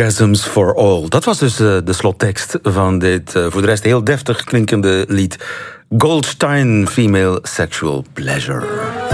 Orgasms for All. Dat was dus de slottekst van dit voor de rest heel deftig klinkende lied. Goldstein, Female Sexual Pleasure.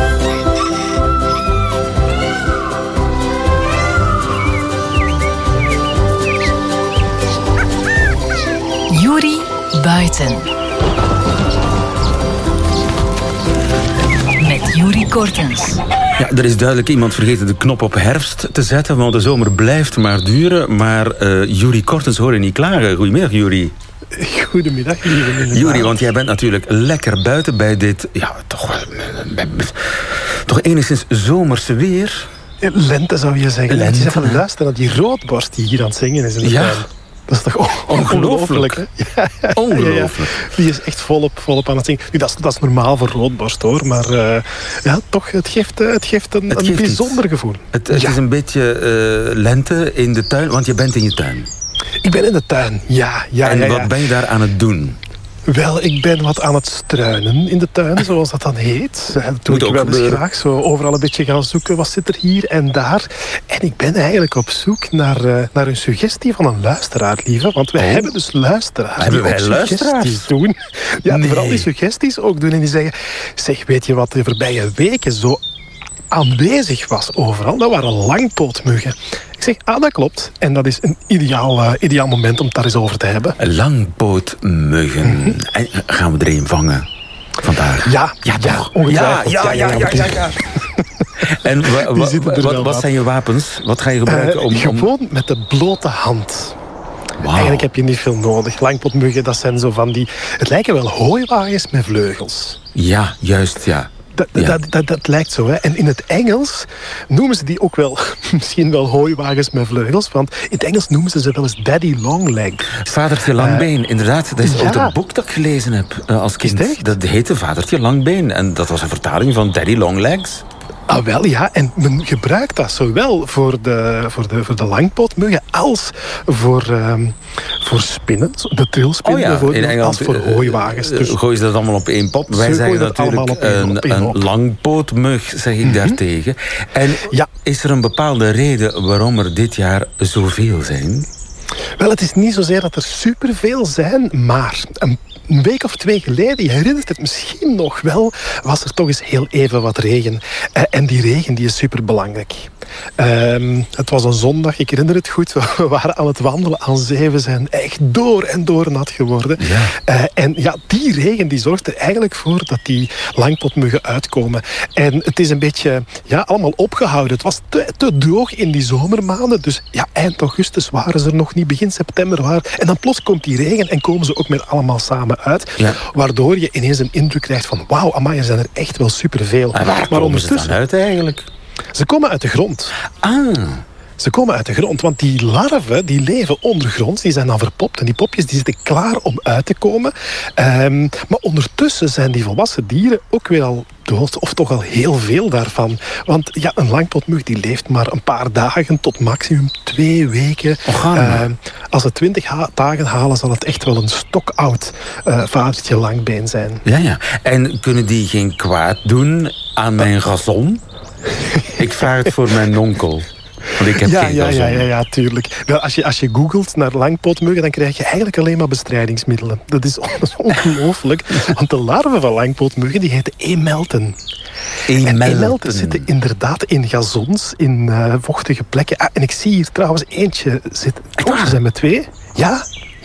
Yuri Buiten. Met Yuri Kortens. Ja, er is duidelijk iemand vergeten de knop op herfst te zetten, want de zomer blijft maar duren. Maar Yuri Kortens hoor je niet klagen. Goedemiddag, Yuri. Goedemiddag, lieve Yuri, want jij bent natuurlijk lekker buiten bij dit, ja, toch enigszins zomerse weer. Lente zou je zeggen. Lente. Je zegt van luisteren naar die roodborst die hier aan het zingen is in de tuin. Dat is toch ongelooflijk, hè? Ja. Ongelooflijk. Die is echt volop aan het zingen. Nu, dat is normaal voor roodborst, hoor. Maar toch, het geeft een bijzonder iets. Gevoel. Het is een beetje lente in de tuin, want je bent in je tuin. Ik ben in de tuin, ja. En wat ben je daar aan het doen? Wel, ik ben wat aan het struinen in de tuin, zoals dat dan heet. Dat doe ik wel eens graag. Zo overal een beetje gaan zoeken, wat zit er hier en daar. En ik ben eigenlijk op zoek naar een suggestie van een luisteraar, lieve. Want wij hebben dus luisteraars. Hebben wij suggesties doen. Ja, nee. Vooral die suggesties ook doen. En die zeggen, zeg, weet je wat de voorbije weken zo aanwezig was overal? Dat waren langpootmuggen. Ik zeg, dat klopt. En dat is een ideaal moment om het daar eens over te hebben. Langpootmuggen. Mm-hmm. En gaan we er een vangen vandaag? Ja, ongetwijfeld. Ja. En wat zijn je wapens? Wat ga je gebruiken Gewoon met de blote hand. Wow. Eigenlijk heb je niet veel nodig. Langpootmuggen, dat zijn zo van die... Het lijken wel hooiwagens met vleugels. Ja, juist, ja. Dat lijkt zo, hè. En in het Engels noemen ze die ook wel misschien wel hooiwagens met vleugels. Want in het Engels noemen ze wel eens Daddy Longleg. Vadertje Langbeen, inderdaad. Dat is ook een boek dat ik gelezen heb als kind. Dat heette Vadertje Langbeen. En dat was een vertaling van Daddy Longlegs. Ah, wel ja, en men gebruikt dat zowel voor de langpootmuggen als voor spinnen, de trilspinnen bijvoorbeeld, als voor hooiwagens. Dus gooien ze dat allemaal op één pot? Wij zeggen natuurlijk een langpootmug, zeg ik daartegen. En is er een bepaalde reden waarom er dit jaar zoveel zijn? Wel, het is niet zozeer dat er superveel zijn, maar een week of 2 geleden, je herinnert het misschien nog wel, was er toch eens heel even wat regen. En die regen die is superbelangrijk. Het was een zondag, ik herinner het goed. We waren aan het wandelen aan zee. We zijn echt door en door nat geworden. Ja. En die regen die zorgt er eigenlijk voor dat die langpootmuggen uitkomen. En het is een beetje allemaal opgehouden. Het was te droog in die zomermaanden. Dus eind augustus waren ze er nog niet, begin september. En dan plots komt die regen en komen ze ook weer allemaal samen uit. Ja. Waardoor je ineens een indruk krijgt van wauw, amai, er zijn er echt wel superveel. En waar komen ze dan uit eigenlijk? Ze komen uit de grond. Ze komen uit de grond, want die larven die leven ondergronds, die zijn dan verpopt. En die popjes die zitten klaar om uit te komen. Maar ondertussen zijn die volwassen dieren ook weer al dood, of toch al heel veel daarvan. Want een langpootmug die leeft maar een paar dagen tot maximum 2 weken. Als ze 20 dagen halen, zal het echt wel een stokoud vadertje langbeen zijn. Ja. En kunnen die geen kwaad doen aan mijn gazon? Ik vraag het voor mijn onkel. Want ik heb geen gazon. Ja, tuurlijk. Wel, als je googelt naar langpootmuggen, dan krijg je eigenlijk alleen maar bestrijdingsmiddelen. Dat is ongelooflijk. Want de larven van langpootmuggen, die heten emelten. En emelten zitten inderdaad in gazons, in vochtige plekken. En ik zie hier trouwens eentje zitten. Ze zijn met 2. Ja.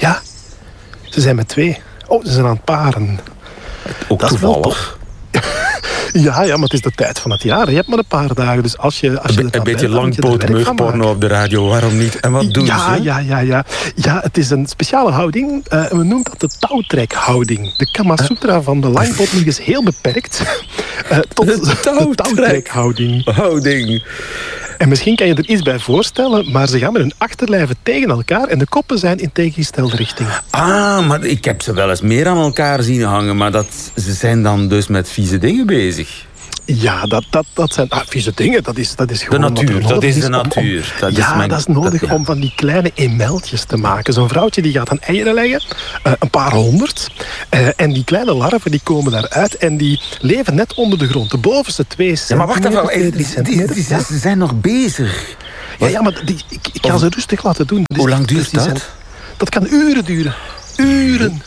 Ze zijn met 2. Ze zijn aan het paren. Ook dat toevallig. Ja, maar het is de tijd van het jaar. Je hebt maar een paar dagen. Dus als je een beetje langpootmugporno op de radio, waarom niet? En wat doen ze? Ja, het is een speciale houding. We noemen dat de touwtrekhouding. De Kama Sutra van de langpootmug is heel beperkt tot de touwtrekhouding. En misschien kan je er iets bij voorstellen, maar ze gaan met hun achterlijven tegen elkaar en de koppen zijn in tegengestelde richting. Maar ik heb ze wel eens meer aan elkaar zien hangen, maar ze zijn dan dus met vieze dingen bezig. Ja, dat zijn vieze dingen. Dat is gewoon de natuur. Dat is de natuur. Dat is nodig om van die kleine emeltjes te maken. Zo'n vrouwtje die gaat dan eieren leggen, een paar 100. En die kleine larven die komen daaruit en die leven net onder de grond. De bovenste 2 centimeter. Ja, maar wacht even. Ze zijn nog bezig. Ja, maar ik ga ze rustig laten doen. Hoe lang duurt dat? Dat kan uren duren. Uren.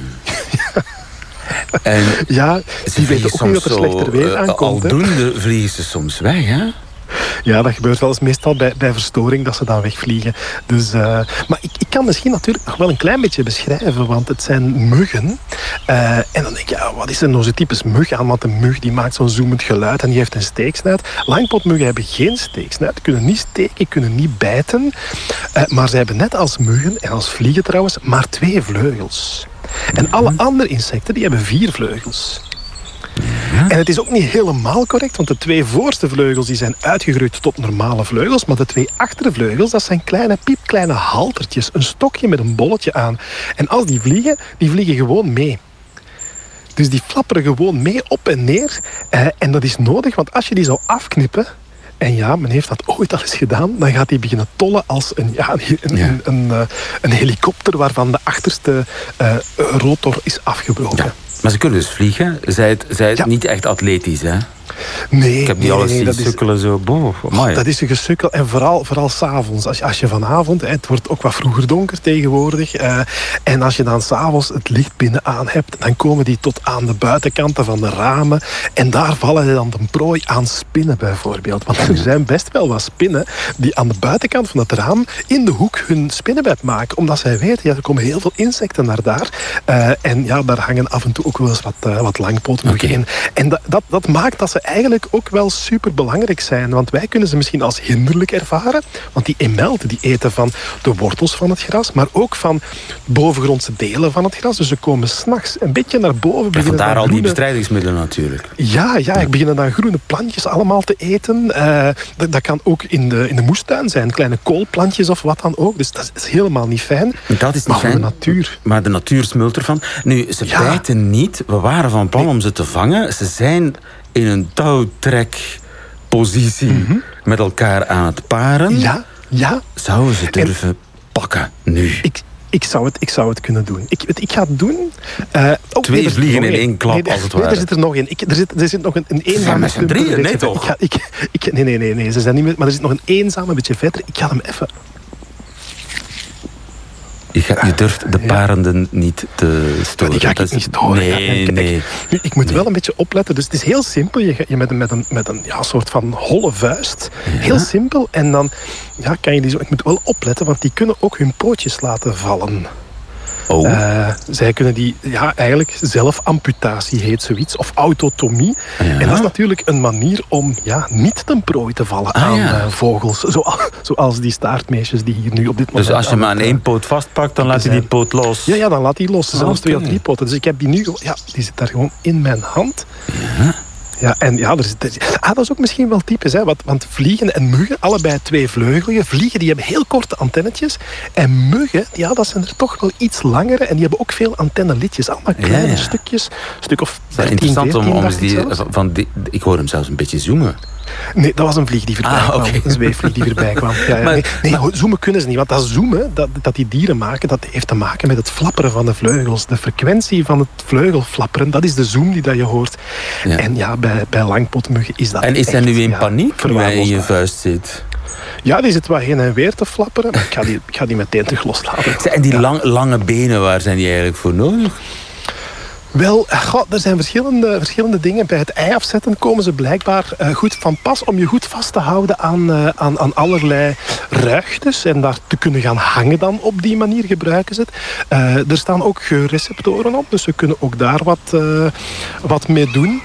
En ja, die weten ook niet dat er slechter weer aankomt. Aldoende vliegen ze soms weg, hè? Ja, dat gebeurt wel eens meestal bij verstoring dat ze dan wegvliegen. Dus, maar ik kan misschien natuurlijk nog wel een klein beetje beschrijven, want het zijn muggen. En dan denk je, wat is er nou zo'n typisch mug aan? Want een mug die maakt zo'n zoemend geluid en die heeft een steeksnuit. Langpootmuggen hebben geen steeksnuit, kunnen niet steken, kunnen niet bijten. Maar ze hebben net als muggen, en als vliegen trouwens, maar 2 vleugels. En alle andere insecten die hebben 4 vleugels. Ja. En het is ook niet helemaal correct, want de 2 voorste vleugels die zijn uitgegroeid tot normale vleugels, maar de 2 achtervleugels, dat zijn kleine, piepkleine haltertjes, een stokje met een bolletje aan. En als die vliegen gewoon mee. Dus die flapperen gewoon mee op en neer. En dat is nodig, want als je die zou afknippen, en ja, men heeft dat ooit al eens gedaan, dan gaat die beginnen tollen als een helikopter waarvan de achterste rotor is afgebroken. Ja. Maar ze kunnen dus vliegen. Zij het niet echt atletisch, hè? Nee. Ik heb die alles zien sukkelen zo. Dat is een gesukkel. En vooral 's avonds. Als je vanavond, het wordt ook wat vroeger donker tegenwoordig. En als je dan 's avonds het licht binnen aan hebt, dan komen die tot aan de buitenkanten van de ramen. En daar vallen dan de prooi aan spinnen bijvoorbeeld. Want er zijn best wel wat spinnen die aan de buitenkant van het raam in de hoek hun spinnenbed maken. Omdat zij weten, er komen heel veel insecten naar daar. En ja, daar hangen af en toe ook wel eens wat langpootmuggen in. En dat maakt dat ze eigenlijk ook wel super belangrijk zijn. Want wij kunnen ze misschien als hinderlijk ervaren. Want die emelten die eten van de wortels van het gras, maar ook van bovengrondse delen van het gras. Dus ze komen 's nachts een beetje naar boven. En vandaar al die bestrijdingsmiddelen natuurlijk. Ja, ik beginnen dan groene plantjes allemaal te eten. Dat kan ook in de moestuin zijn. Kleine koolplantjes of wat dan ook. Dus dat is helemaal niet fijn. Dat is niet fijn. De natuur. Maar de natuur smult ervan. Nu, ze bijten niet. We waren van plan om ze te vangen. Ze zijn in een touwtrekpositie met elkaar aan het paren. Ja. Zouden ze durven pakken nu? Ik zou het kunnen doen. Ik ga het doen. 2 vliegen in 1 klap, als het ware. Nee, er zit er nog in. Er zit nog een eenzame... met z'n 3, nee toch? Nee, ze zijn niet meer... Maar er zit nog een eenzame, een beetje verder. Ik ga hem even... Je durft de parenden niet te storen. Die ga ik niet storen. Nee. Ik moet wel een beetje opletten. Dus het is heel simpel. Je met een soort van holle vuist. Ja. Heel simpel. En dan kan je die zo... Ik moet wel opletten, want die kunnen ook hun pootjes laten vallen. Zij kunnen die, eigenlijk zelfamputatie heet zoiets, of autotomie. Ja. En dat is natuurlijk een manier om niet ten prooi te vallen aan vogels. Zoals die staartmeesjes die hier nu op dit moment... Dus als je maar aan 1 poot vastpakt, dan laat je die poot los? Ja, dan laat die los. Zelfs 2 of 3 poten. Dus ik heb die nu... die zit daar gewoon in mijn hand. Ja. Ja, en dat is ook misschien wel typisch, hè? Want vliegen en muggen, allebei 2 vleugelen. Vliegen die hebben heel korte antennetjes. En muggen, dat zijn er toch wel iets langere. En die hebben ook veel antennelitjes. Allemaal kleine stukjes. Stuk of 13, interessant 14, ik hoor hem zelfs een beetje zoomen. Nee, dat was een vlieg die voorbij kwam. Een zweefvlieg die voorbij kwam. Zoomen kunnen ze niet. Want dat zoomen, dat die dieren maken, dat heeft te maken met het flapperen van de vleugels. De frequentie van het vleugelflapperen, dat is de zoom die dat je hoort. Ja. En bij langpootmuggen is dat. En is hij nu in paniek toen hij in je vuist zit? Ja, die zit wat heen en weer te flapperen. Maar ik ga die meteen terug loslaten. En die lange benen, waar zijn die eigenlijk voor nodig? Wel, er zijn verschillende dingen. Bij het ei afzetten komen ze blijkbaar goed van pas om je goed vast te houden aan allerlei ruigtes. En daar te kunnen gaan hangen dan op die manier gebruiken ze het. Er staan ook geurreceptoren op, dus ze kunnen ook daar wat mee doen.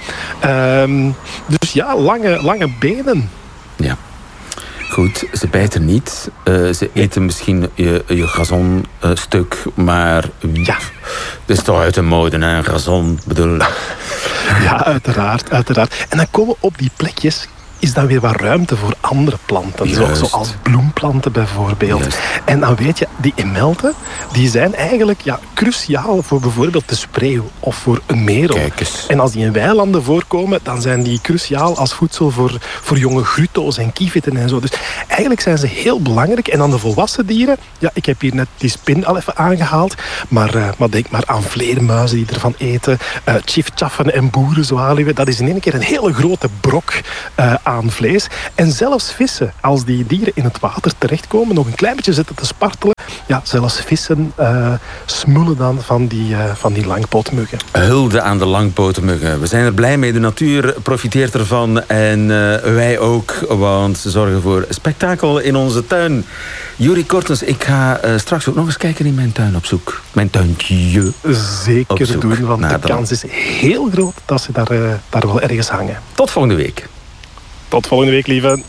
Dus lange benen. Ja. Goed, ze bijten niet. Ze eten misschien je gazonstuk, maar dat is toch uit de mode, hè? Een gazon, bedoel. Ja, uiteraard. En dan komen op die plekjes is dan weer wat ruimte voor andere planten. Zoals bloemplanten bijvoorbeeld. Juist. En dan weet je, die emelten, die zijn eigenlijk cruciaal voor bijvoorbeeld de spreeuw of voor een merel. Kijk eens. En als die in weilanden voorkomen, dan zijn die cruciaal als voedsel voor jonge grutto's en kieviten en zo. Dus eigenlijk zijn ze heel belangrijk. En dan de volwassen dieren, ik heb hier net die spin al even aangehaald, maar denk maar aan vleermuizen die ervan eten, tjifchaffen en boerenzoaluwen. Dat is in één keer een hele grote brok aan vlees. En zelfs vissen, als die dieren in het water terechtkomen, nog een klein beetje zitten te spartelen, ja, zelfs vissen smullen dan van die langpootmuggen. Hulde aan de langpootmuggen. We zijn er blij mee. De natuur profiteert ervan. En wij ook. Want ze zorgen voor spektakel in onze tuin. Yuri Kortens, ik ga straks ook nog eens kijken in mijn tuin op zoek. Mijn tuintje. Zeker doen, want de kans is heel groot dat ze daar wel ergens hangen. Tot volgende week. Tot volgende week, lieve.